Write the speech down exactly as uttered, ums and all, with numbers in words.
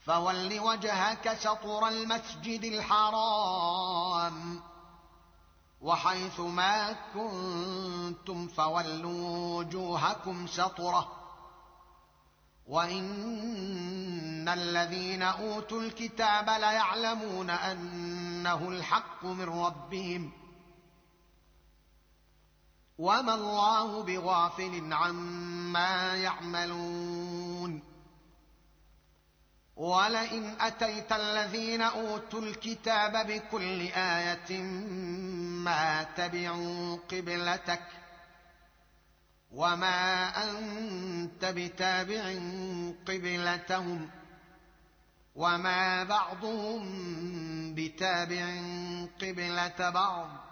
فول وجهك شطر المسجد الحرام وحيث ما كنتم فولوا وجوهكم شطره وإن الذين أوتوا الكتاب ليعلمون أنه الحق من ربهم وما الله بغافل عما يعملون. ولئن أتيت الذين أوتوا الكتاب بكل آية ما تبعوا قبلتك وما أنت بتابع قبلتهم وما بعضهم بتابع قبلة بعض